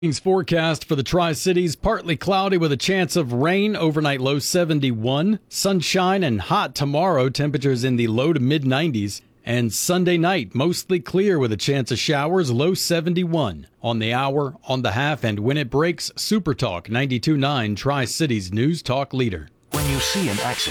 Forecast for the Tri-Cities, partly cloudy with a chance of rain, overnight low 71, sunshine and hot tomorrow, temperatures in the low to mid 90s, and Sunday night mostly clear with a chance of showers, low 71. On the hour, on the half, and when it breaks, Super Talk 92.9, Tri-Cities News Talk Leader. When you see an accident,